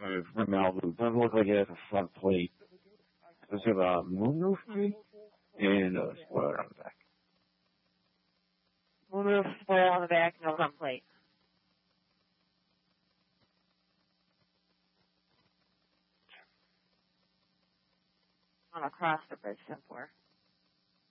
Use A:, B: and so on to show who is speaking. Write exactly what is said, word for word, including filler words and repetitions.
A: uh, for Malibu. It doesn't look like it has a front plate. Does it have a moonroof maybe? And a spoiler on the back.
B: Moonroof, spoiler on the back, no front plate. On across the bridge, simpler.